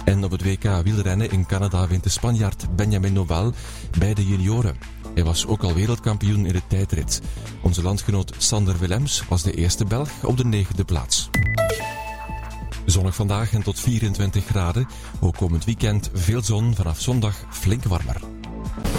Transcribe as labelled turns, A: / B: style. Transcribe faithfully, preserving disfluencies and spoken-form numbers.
A: En op het W K wielrennen in Canada wint de Spanjaard Benjamin Noval bij de junioren. Hij was ook al wereldkampioen in de tijdrit. Onze landgenoot Sander Willems was de eerste Belg op de negende plaats. Zonnig vandaag en tot vierentwintig graden. Ook komend weekend veel zon, vanaf zondag flink warmer.